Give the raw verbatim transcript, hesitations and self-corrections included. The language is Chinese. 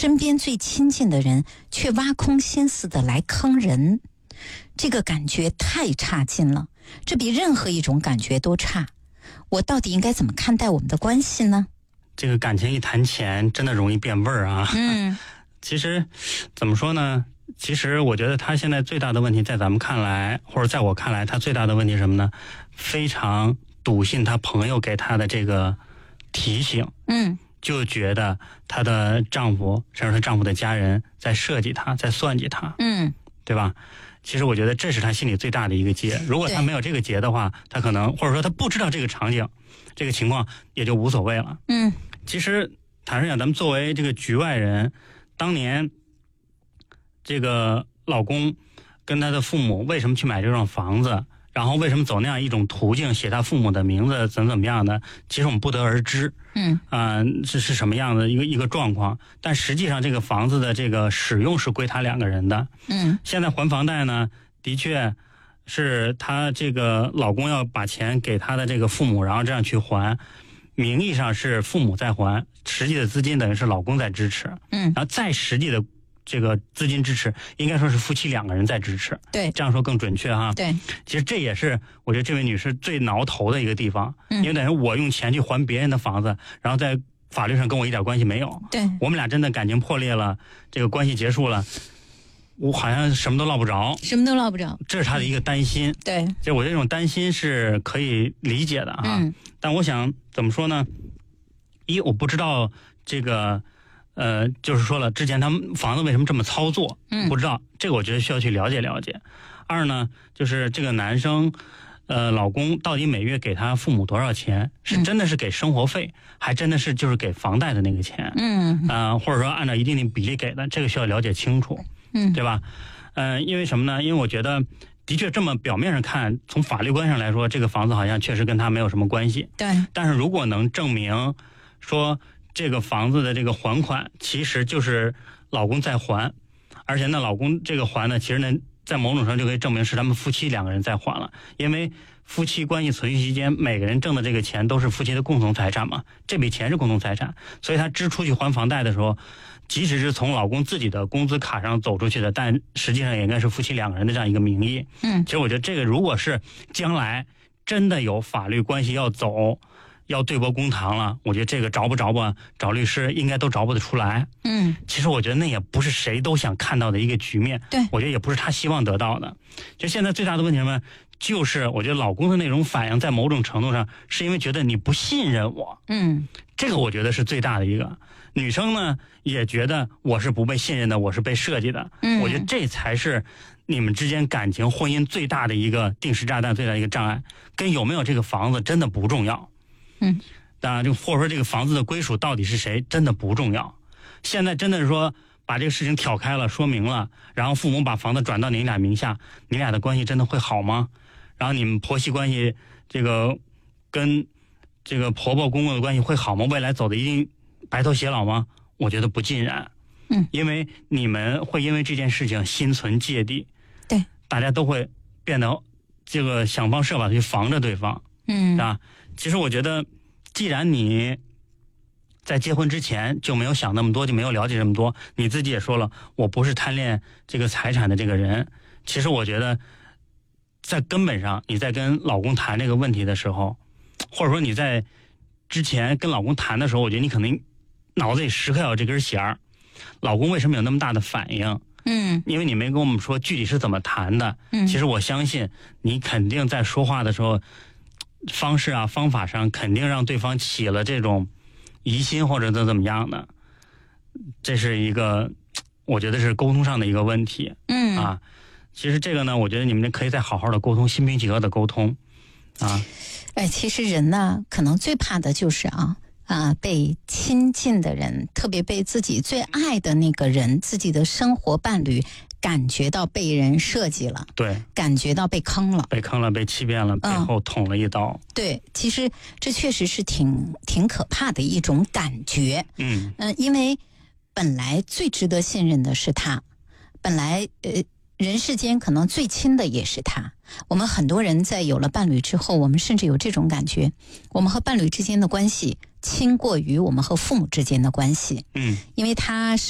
身边最亲近的人却挖空心思的来坑人，这个感觉太差劲了，这比任何一种感觉都差。我到底应该怎么看待我们的关系呢？ 这个感情一谈钱真的容易变味儿啊。 嗯， 其实怎么说呢，其实我觉得他现在最大的问题在咱们看来，或者在我看来，他最大的问题是什么呢？非常笃信他朋友给他的这个提醒， 嗯， 就觉得她的丈夫甚至她丈夫的家人在设计她，在算计她， 嗯， 对吧？其实我觉得这是她心里最大的一个结。如果她没有这个结的话，她可能或者说她不知道这个场景这个情况也就无所谓了。 嗯， 其实坦率讲，咱们作为这个局外人，当年这个老公跟他的父母为什么去买这幢房子，然后为什么走那样一种途径写他父母的名字怎么怎么样的，其实我们不得而知。 嗯， 啊、呃，这是什么样的一个一个状况？但实际上这个房子的这个使用是归他两个人的。 嗯， 现在还房贷呢，的确是他这个老公要把钱给他的这个父母，然后这样去还，名义上是父母在还，实际的资金等于是老公在支持。 嗯， 然后再实际的这个资金支持，应该说是夫妻两个人在支持。 对， 这样说更准确哈。 对， 其实这也是我觉得这位女士最挠头的一个地方， 嗯， 因为等于我用钱去还别人的房子，然后在法律上跟我一点关系没有。 对， 我们俩真的感情破裂了，这个关系结束了，我好像什么都落不着， 什么都落不着， 这是她的一个担心。 对， 就我这种担心是可以理解的哈。 嗯， 但我想怎么说呢？一，我不知道这个。呃，就是说了，之前他们房子为什么这么操作， 嗯， 不知道，这个我觉得需要去了解了解。二呢，就是这个男生，呃，老公到底每月给他父母多少钱？是真的是给生活费，嗯，还真的是就是给房贷的那个钱？嗯，呃，或者说按照一定的比例给的，这个需要了解清楚，嗯，对吧？嗯、呃，因为什么呢？因为我觉得，的确这么表面上看，从法律观上来说，这个房子好像确实跟他没有什么关系。 对，但是如果能证明说，这个房子的这个还款其实就是老公在还，而且呢，老公这个还呢，其实呢，在某种程度就可以证明是他们夫妻两个人在还了，因为夫妻关系存续期间，每个人挣的这个钱都是夫妻的共同财产嘛，这笔钱是共同财产，所以他支出去还房贷的时候，即使是从老公自己的工资卡上走出去的，但实际上也应该是夫妻两个人的这样一个名义。嗯，其实我觉得这个如果是将来真的有法律关系要走，要对簿公堂了，我觉得这个着不着吧，找律师应该都着不得出来。嗯，其实我觉得那也不是谁都想看到的一个局面。对，我觉得也不是他希望得到的。就现在最大的问题是什么？就是我觉得老公的那种反应，在某种程度上是因为觉得你不信任我。嗯，这个我觉得是最大的一个。女生呢也觉得我是不被信任的，我是被设计的。嗯，我觉得这才是你们之间感情婚姻最大的一个定时炸弹，最大的一个障碍，跟有没有这个房子真的不重要。嗯，当然，就或者说这个房子的归属到底是谁，真的不重要。现在真的是说把这个事情挑开了，说明了，然后父母把房子转到你俩名下，你俩的关系真的会好吗？然后你们婆媳关系，这个跟这个婆婆公公的关系会好吗？未来走的一定白头偕老吗？我觉得不尽然。嗯，因为你们会因为这件事情心存芥蒂，对，大家都会变得这个想方设法去防着对方。嗯，啊。其实我觉得，既然你在结婚之前就没有想那么多，就没有了解这么多，你自己也说了，我不是贪恋这个财产的这个人。其实我觉得，在根本上，你在跟老公谈这个问题的时候，或者说你在之前跟老公谈的时候，我觉得你可能脑子里时刻要有这根弦儿。老公为什么有那么大的反应？嗯，因为你没跟我们说具体是怎么谈的。嗯，其实我相信你肯定在说话的时候，方式啊方法上肯定让对方起了这种疑心或者怎怎么样的，这是一个我觉得是沟通上的一个问题。嗯啊，其实这个呢，我觉得你们可以再好好的沟通，心平气和的沟通啊。 哎，其实人呢，可能最怕的就是啊啊被亲近的人，特别被自己最爱的那个人，自己的生活伴侣，感觉到被人设计了，对，感觉到被坑了， 被坑了，被欺骗了，背后捅了一刀。 嗯、对，其实这确实是挺挺可怕的一种感觉。嗯嗯、呃，因为本来最值得信任的是他，本来呃人世间可能最亲的也是他。我们很多人在有了伴侣之后，我们甚至有这种感觉，我们和伴侣之间的关系亲过于我们和父母之间的关系。嗯，因为他是